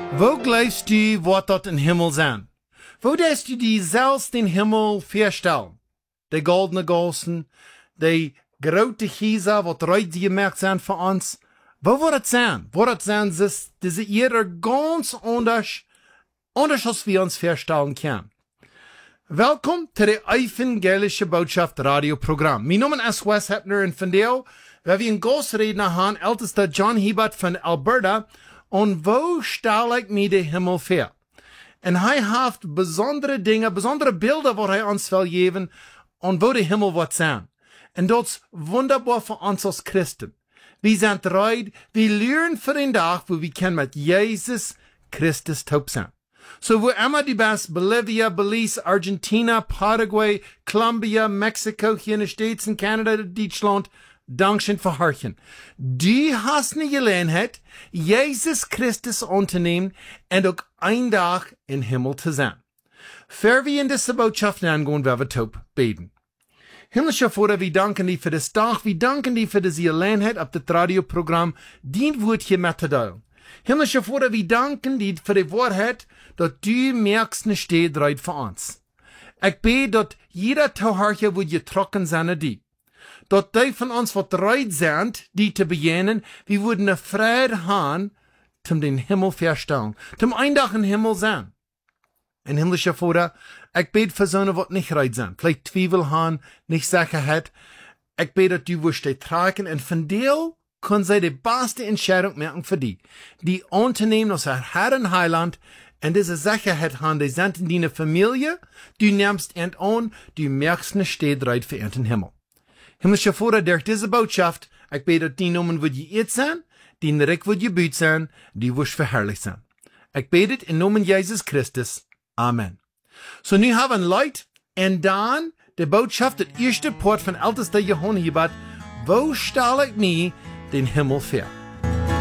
Wo glaubst du, wat dort in Himmel sein? Wo darfst du die selbst den Himmel vorstellen? Die goldene Gossen, die grote Chiesa, wat reut sie gemerkt sind für uns. Wo wird das sein? Wird das sein, dass diese Erde ganz anders als wir uns vorstellen können? Welkom zu der evangelische Botschaft Radioprogramm. Mein Name ist Wes Hepner und von der, wir einen Gastredner haben, ältester John Hebert von Alberta, und wo stelle ich mir den Himmel vor? Und er hat besondere Dinge, besondere Bilder, was er uns will geben, und wo der Himmel wird sein. Und das ist wunderbar für uns als Christen. Wir sind bereit, wir lernen für den Tag, wo wir können mit Jesus Christus taub sein. So wo immer du bist, Bolivia, Belize, Argentina, Paraguay, Colombia, Mexiko, hier in den States, in Kanada, Deutschland, Dankeschön für Horchen. Du hast eine Gelegenheit, Jesus Christus anzunehmen und auch ein Tag im Himmel zu sein. Für wir in diese Botschaft angehen, werden wir taub beten. Himmlischer Vater, wir danken dir für das Tag, wir danken dir für diese Gelegenheit auf das Radioprogramm, die Wort hier mitzuteilen. Himmlischer Vater, wir danken dir für die Wahrheit, dass du merkst, nicht steht bereit für uns. Ich bete, dass jeder Tauharche wird getrocken sein, die. Dass die von uns bereit sind, die zu beginnen, wir würden eine Freude haben, zum den Himmel verstellen, zum Eindach im Himmel sein. Ein himmlischer Vater, ich bete für so eine, was nicht bereit sind, vielleicht Zweifel haben, nicht Sicherheit. Ich bete, dass du wirst die tragen und von dir können sie die beste Entscheidung machen für die anzunehmen als Herr und Heiland, und diese Sicherheit haben, die sind in deiner Familie, du nimmst ihn an, du merkst nicht, steht bereit für den Himmel. Himmlischer Vater, durch diese Botschaft, ich bete, dass die Namen wird geehrt sein, die Reich wird gebüht sein, die wird verherrlicht sein. Ich bete im Namen Jesus Christus. Amen. So, nu haben Leute, und dann die Botschaft, der erste Port von ältester Johann Hebert, wo stelle ich mir den Himmel vor?